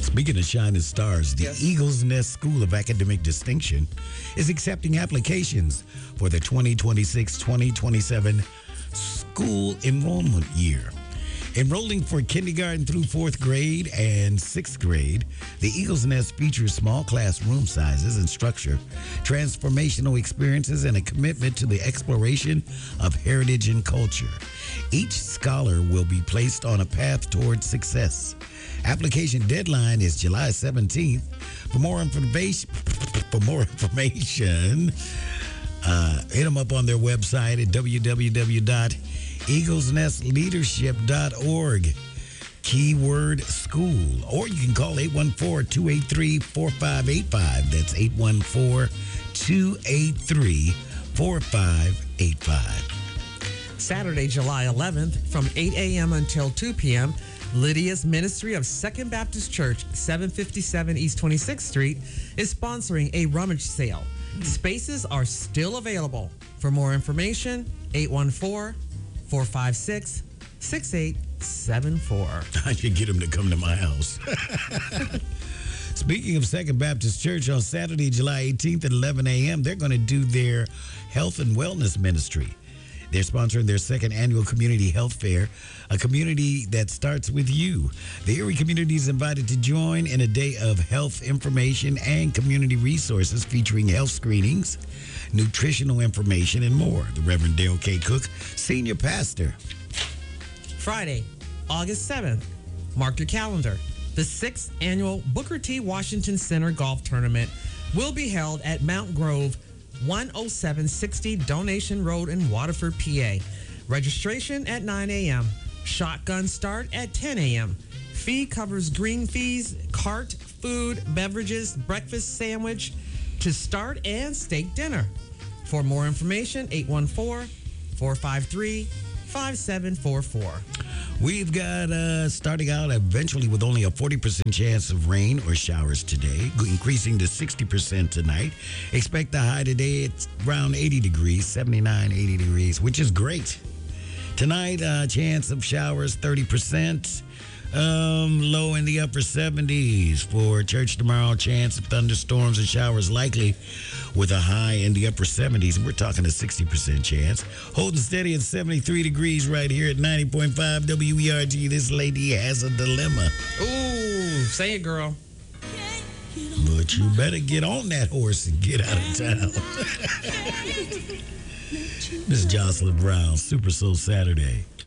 Speaking of shining stars, the Eagles Nest School of Academic Distinction is accepting applications for the 2026-2027 school enrollment year. Enrolling for kindergarten through fourth grade and sixth grade, the Eagles Nest features small classroom sizes and structure, transformational experiences, and a commitment to the exploration of heritage and culture. Each scholar will be placed on a path towards success. Application deadline is July 17th. For more information, hit them up on their website at www.eaglesnestleadership.org. Keyword school. Or you can call 814-283-4585. That's 814-283-4585. Saturday, July 11th from 8 a.m. until 2 p.m., Lydia's Ministry of Second Baptist Church, 757 East 26th Street, is sponsoring a rummage sale. Spaces are still available. For more information, 814-456-6874. I should get them to come to my house. Speaking of Second Baptist Church, on Saturday, July 18th at 11 a.m., they're going to do their health and wellness ministry. They're sponsoring their second annual community health fair, a community that starts with you. The Erie community is invited to join in a day of health information and community resources featuring health screenings, nutritional information, and more. The Reverend Dale K. Cook, Senior Pastor. Friday, August 7th. Mark your calendar. The 6th annual Booker T. Washington Center Golf Tournament will be held at Mount Grove, 10760 Donation Road in Waterford, PA. Registration at 9 a.m. Shotgun start at 10 a.m. Fee covers green fees, cart, food, beverages, breakfast sandwich to start, and steak dinner. For more information, 814-453-5744. We've got starting out eventually with only a 40% chance of rain or showers today, increasing to 60% tonight. Expect the high today at around 80 degrees, 79, 80 degrees, which is great. Tonight, chance of showers 30%. Low in the upper 70s. For church tomorrow, chance of thunderstorms and showers likely with a high in the upper 70s. And we're talking a 60% chance. Holding steady at 73 degrees right here at 90.5 WERG. This lady has a dilemma. Ooh, say it, girl. But you better get on that horse and get out of town. Miss Jocelyn Brown, Super Soul Saturday.